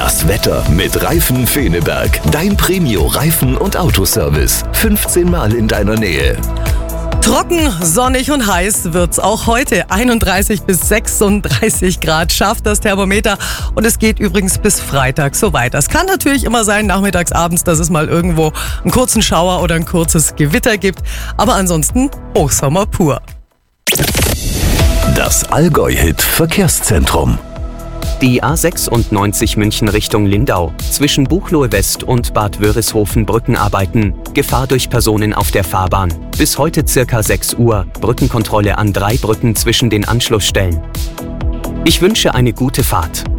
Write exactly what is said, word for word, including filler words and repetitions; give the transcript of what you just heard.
Das Wetter mit Reifen Feneberg. Dein Premio-Reifen- und Autoservice. fünfzehn Mal in deiner Nähe. Trocken, sonnig und heiß wird's auch heute. einunddreißig bis sechsunddreißig Grad schafft das Thermometer und es geht übrigens bis Freitag so weiter. Es kann natürlich immer sein, nachmittags, abends, dass es mal irgendwo einen kurzen Schauer oder ein kurzes Gewitter gibt. Aber ansonsten Hochsommer pur. Das Allgäu-Hit Verkehrszentrum. Die A sechsundneunzig München Richtung Lindau. Zwischen Buchloe West und Bad Wörishofen Brückenarbeiten. Gefahr durch Personen auf der Fahrbahn. Bis heute circa sechs Uhr. Brückenkontrolle an drei Brücken zwischen den Anschlussstellen. Ich wünsche eine gute Fahrt.